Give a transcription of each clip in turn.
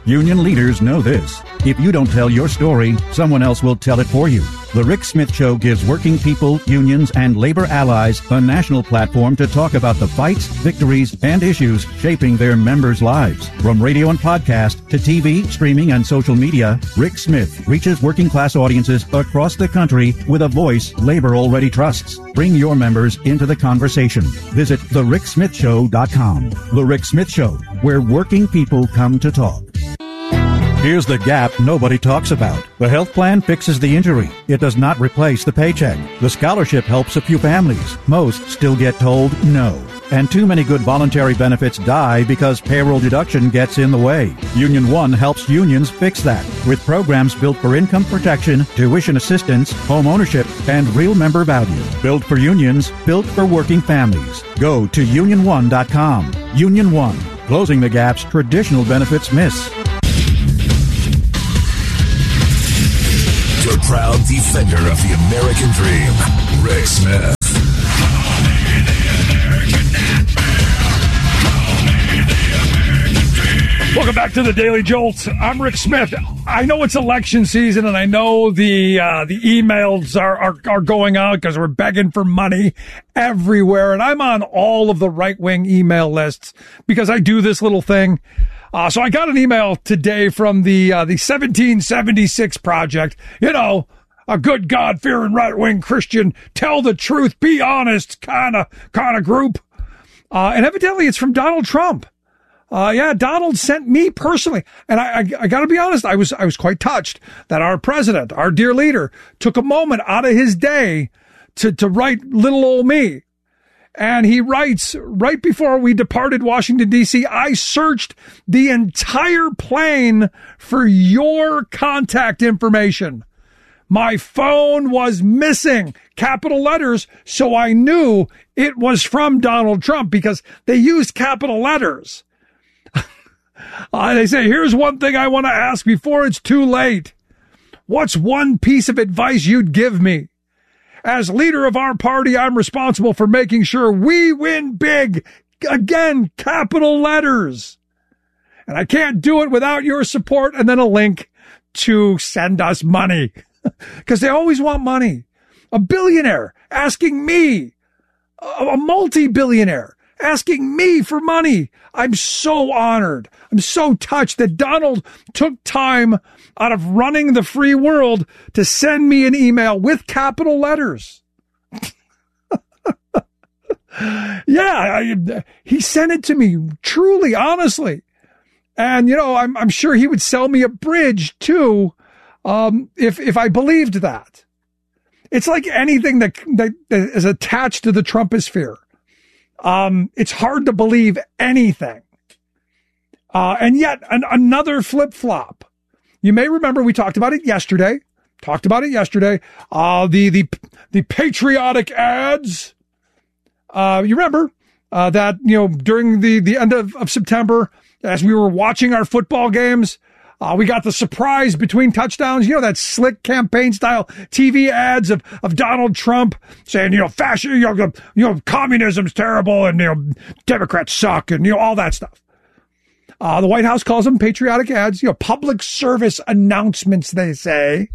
Union leaders know this. If you don't tell your story, someone else will tell it for you. The Rick Smith Show gives working people, unions, and labor allies a national platform to talk about the fights, victories, and issues shaping their members' lives. From radio and podcast to TV, streaming, and social media, Rick Smith reaches working class audiences across the country with a voice labor already trusts. Bring your members into the conversation. Visit thericksmithshow.com. The Rick Smith Show, where working people come to talk. Here's the gap nobody talks about. The health plan fixes the injury. It does not replace the paycheck. The scholarship helps a few families. Most still get told no. And too many good voluntary benefits die because payroll deduction gets in the way. Union One helps unions fix that with programs built for income protection, tuition assistance, home ownership, and real member value. Built for unions, built for working families. Go to unionone.com. Union One, closing the gaps traditional benefits miss. Your proud defender of the American dream, Rick Smith. Welcome back to the Daily Jolt. I'm Rick Smith. I know it's election season, and I know the emails are going out because we're begging for money everywhere, and I'm on all of the right-wing email lists because I do this little thing. So I got an email today from the 1776 Project. You know, a good God-fearing right-wing Christian, tell the truth, be honest kind of group. And evidently it's from Donald Trump. Donald sent me personally. And I got to be honest, I was quite touched that our president, our dear leader, took a moment out of his day to write little old me. And he writes, right before we departed Washington, D.C., I searched the entire plane for your contact information. My phone was missing, capital letters, so I knew it was from Donald Trump because they used capital letters. They say, here's one thing I want to ask before it's too late. What's one piece of advice you'd give me? As leader of our party, I'm responsible for making sure we win big. Again, capital letters. And I can't do it without your support. And then a link to send us money. Because they always want money. A billionaire asking me, a multi-billionaire asking me for money. I'm so honored. I'm so touched that Donald took time out of running the free world to send me an email with capital letters. He sent it to me truly, honestly. And, you know, I'm sure he would sell me a bridge too, if I believed that. It's like anything that is attached to the Trumposphere. It's hard to believe anything. And yet another flip-flop. You may remember we talked about it yesterday. The patriotic ads. You remember that, you know, during the end of September, as we were watching our football games, we got the surprise between touchdowns, you know, that slick campaign style TV ads of Donald Trump saying, you know, fascism, you know, communism's terrible and, you know, Democrats suck and, you know, all that stuff. The White House calls them patriotic ads, you know, public service announcements, they say.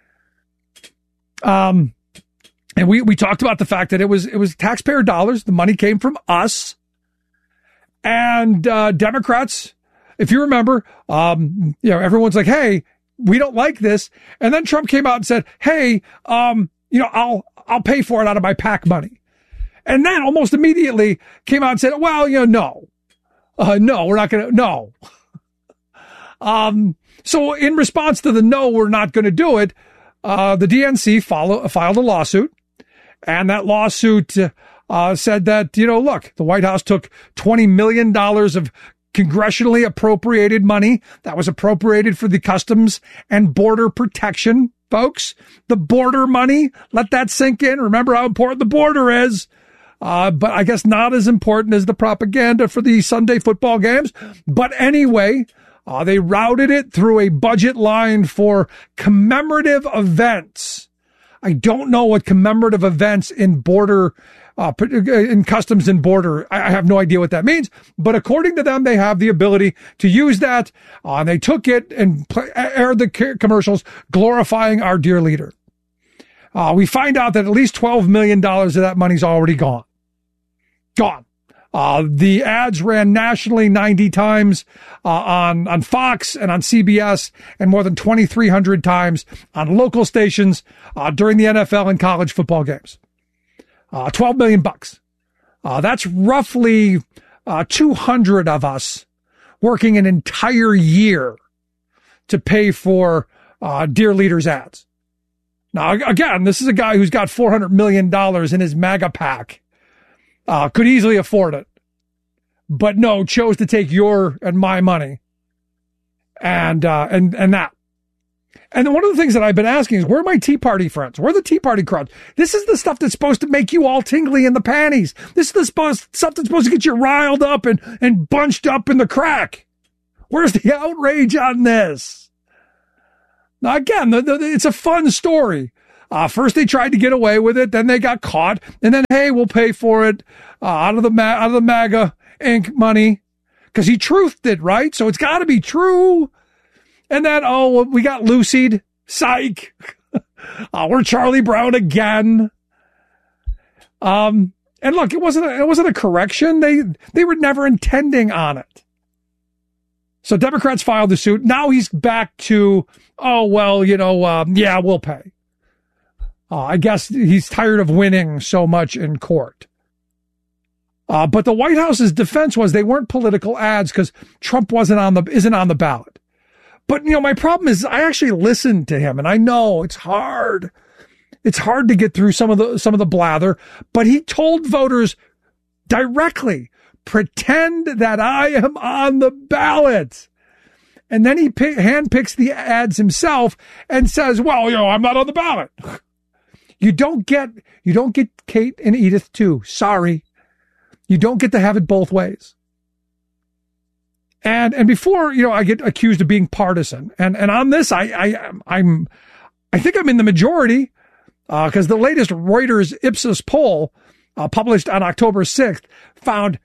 And we talked about the fact that it was taxpayer dollars. The money came from us. And Democrats, if you remember, you know, everyone's like, hey, we don't like this. And then Trump came out and said, hey, you know, I'll pay for it out of my PAC money. And then almost immediately came out and said, well, you know, no, we're not going to, no. So in response to the no, we're not going to do it, the DNC filed a lawsuit. And that lawsuit said that, you know, look, the White House took $20 million of congressionally appropriated money that was appropriated for the Customs and Border Protection, folks. The border money, let that sink in. Remember how important the border is. But I guess not as important as the propaganda for the Sunday football games. But anyway, they routed it through a budget line for commemorative events. I don't know what commemorative events in border in Customs and Border. I have no idea what that means, but according to them, they have the ability to use that. And they took it and aired the commercials glorifying our dear leader. We find out that at least $12 million of that money's already gone. Gone. The ads ran nationally 90 times on Fox and on CBS, and more than 2,300 times on local stations during the NFL and college football games. $12 million. That's roughly 200 of us working an entire year to pay for dear leader's ads. Now, again, this is a guy who's got $400 million in his MAGA pack. Could easily afford it, but no, chose to take your and my money, and that. And one of the things that I've been asking is, where are my Tea Party friends? Where are the Tea Party crowd? This is the stuff that's supposed to make you all tingly in the panties. This is the stuff that's supposed to get you riled up and bunched up in the crack. Where's the outrage on this? Now, again, it's a fun story. First they tried to get away with it, then they got caught, and then, hey, we'll pay for it out of the MAGA Inc. money, because he truthed it, right? So it's got to be true. And then, we got Lucied. Psych. We're Charlie Brown again. And look, it wasn't a correction. They were never intending on it. So Democrats filed the suit. Now he's back to, yeah, we'll pay. I guess he's tired of winning so much in court. But the White House's defense was they weren't political ads because Trump isn't on the ballot. But, my problem is I actually listened to him, and I know it's hard. It's hard to get through some of the blather, but he told voters directly, pretend that I am on the ballot. And then he handpicks the ads himself and says, well, I'm not on the ballot. You don't get Kate and Edith too. Sorry. You don't get to have it both ways. And before, I get accused of being partisan. And on this, I think I'm in the majority, because the latest Reuters Ipsos poll, published on October 6th, found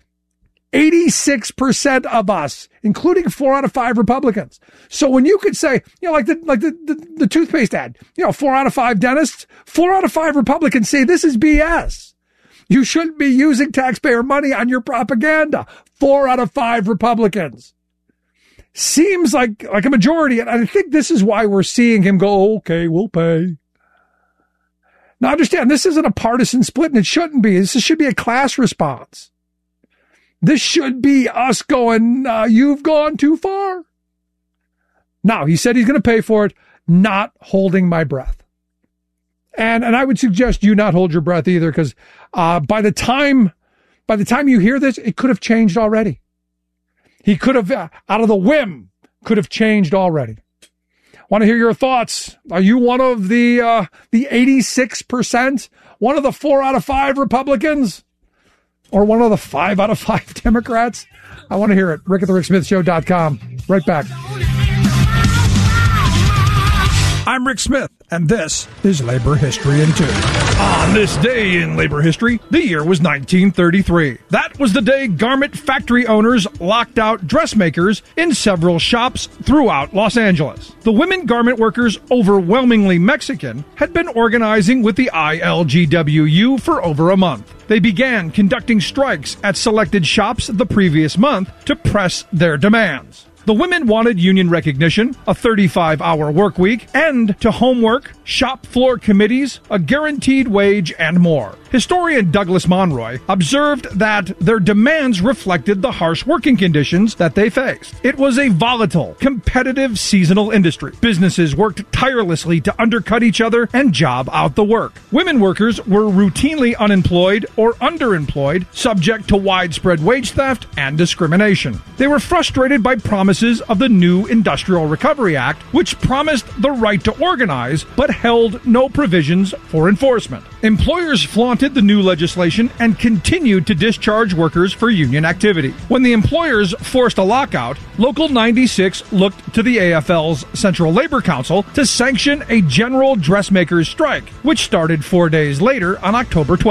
86% of us, including 4 out of 5 Republicans. So when you could say, like the toothpaste ad, 4 out of 5 dentists, 4 out of 5 Republicans say this is BS. You shouldn't be using taxpayer money on your propaganda. 4 out of 5 Republicans. Seems like a majority. And I think this is why we're seeing him go, okay, we'll pay. Now understand, this isn't a partisan split, and it shouldn't be. This should be a class response. This should be us going, you've gone too far. Now, he said he's going to pay for it, not holding my breath. And I would suggest you not hold your breath either, because by the time you hear this, it could have changed already. He could have, out of the whim, could have changed already. Want to hear your thoughts? Are you one of the 86%? One of the 4 out of 5 Republicans? Or one of the 5 out of 5 Democrats? I want to hear it. Rick@thericksmithshow.com. Right back. I'm Rick Smith, and this is Labor History in 2. On this day in labor history, the year was 1933. That was the day garment factory owners locked out dressmakers in several shops throughout Los Angeles. The women garment workers, overwhelmingly Mexican, had been organizing with the ILGWU for over a month. They began conducting strikes at selected shops the previous month to press their demands. The women wanted union recognition, a 35-hour work week, end to homework, shop floor committees, a guaranteed wage, and more. Historian Douglas Monroy observed that their demands reflected the harsh working conditions that they faced. It was a volatile, competitive seasonal industry. Businesses worked tirelessly to undercut each other and job out the work. Women workers were routinely unemployed or underemployed, subject to widespread wage theft and discrimination. They were frustrated by promises of the new Industrial Recovery Act, which promised the right to organize but held no provisions for enforcement. Employers flaunted the new legislation and continued to discharge workers for union activity. When the employers forced a lockout, Local 96 looked to the AFL's Central Labor Council to sanction a general dressmakers strike, which started 4 days later on October 12th.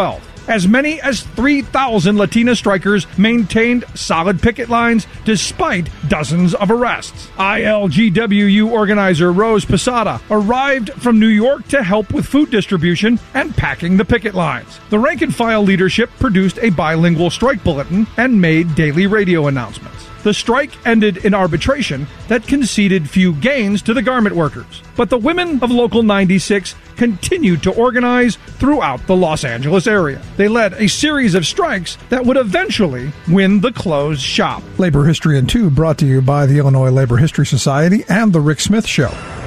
As many as 3,000 Latina strikers maintained solid picket lines despite dozens of arrests. ILGWU organizer Rose Posada arrived from New York to help with food distribution and packing the picket lines. The rank-and-file leadership produced a bilingual strike bulletin and made daily radio announcements. The strike ended in arbitration that conceded few gains to the garment workers. But the women of Local 96 continued to organize throughout the Los Angeles area. They led a series of strikes that would eventually win the closed shop. Labor History in 2 brought to you by the Illinois Labor History Society and The Rick Smith Show.